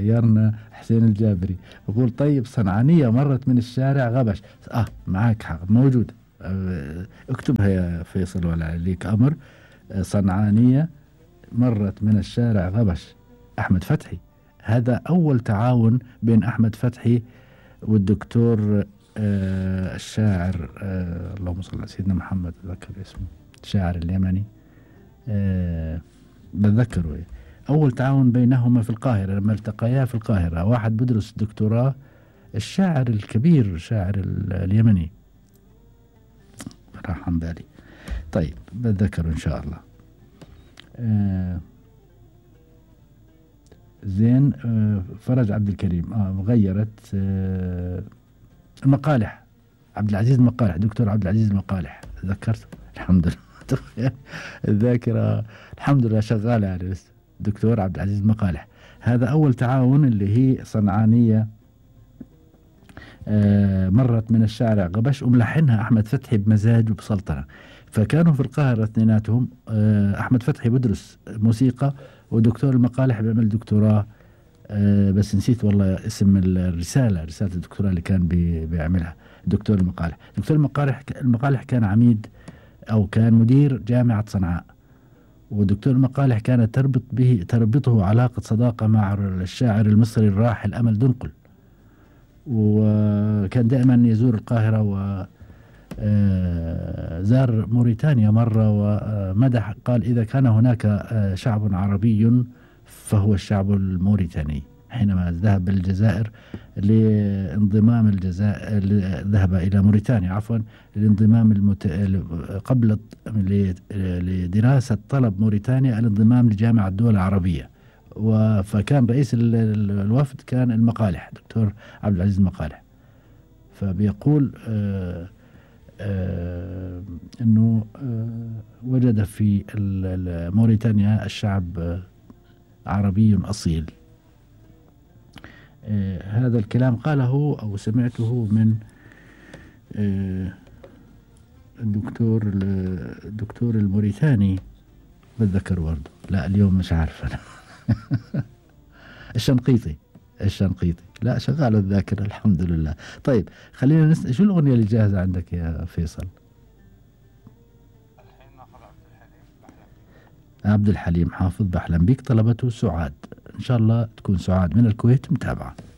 حيرنا حسين الجابري. يقول طيب صنعانية مرت من الشارع غبش. معك حق موجودة. اكتبها يا فيصل ولا عليك أمر. صنعانية مرت من الشارع غبش، أحمد فتحي. هذا أول تعاون بين أحمد فتحي والدكتور الشاعر اللهم صل على سيدنا محمد، ذكر اسمه الشاعر اليمني بتذكره. أول تعاون بينهما في القاهرة لما التقيا في القاهرة، واحد بدرس دكتوراه، الشاعر الكبير الشاعر اليمني راح عن بالي. طيب بتذكره إن شاء الله. زين. فرج عبد الكريم غيرت المقالح، عبد العزيز المقالح، دكتور عبد العزيز المقالح، ذكرته الحمد لله. الذاكرة الحمد لله شغالة يعني. بس دكتور عبد العزيز المقالح هذا أول تعاون، اللي هي صنعانية مرت من الشارع غبش، وملحنها أحمد فتحي بمزاج وبسلطنة. فكانوا في القاهرة اثنيناتهم. أحمد فتحي بدرس موسيقى، ودكتور المقالح بيعمل دكتوراه. بس نسيت والله اسم رسالة الدكتوراه اللي كان بيعملها دكتور المقالح. دكتور المقالح كان عميد أو كان مدير جامعة صنعاء، ودكتور المقالح كانت تربطه علاقة صداقة مع الشاعر المصري الراحل أمل دنقل، وكان دائما يزور القاهرة، وزار موريتانيا مرة ومدح، قال إذا كان هناك شعب عربي فهو الشعب الموريتاني. حينما ذهب الجزائر لانضمام الجزائر، ذهب إلى موريتانيا عفوا لانضمام قبل لدراسة طلب موريتانيا الانضمام لجامعة الدول العربية. فكان رئيس الوفد كان المقالح، دكتور عبد العزيز المقالح. فبيقول أنه وجد في موريتانيا الشعب عربي أصيل. هذا الكلام قاله أو سمعته من الدكتور الموريتاني، بتذكر برضه، لا اليوم مش عارف أنا. الشنقيطي. لا شغال الذاكرة الحمد لله. طيب خلينا نسأل شو الأغنية اللي جاهزة عندك يا فيصل؟ الحين ناخذ عبد الحليم حافظ بحلم بيك، طلبته سعاد. إن شاء الله تكون سعاد من الكويت متابعة.